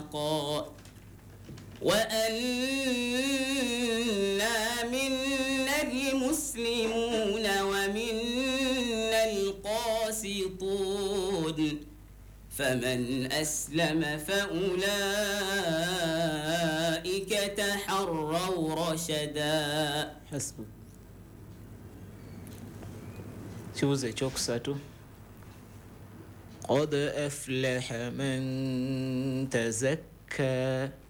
واتقى وأنا منا المسلمون ومنا القاسطون فمن أسلم فأولئك تحروا رشدا. حسبك. Kibuuzo ekyokusatu. قد أفلح من تزكى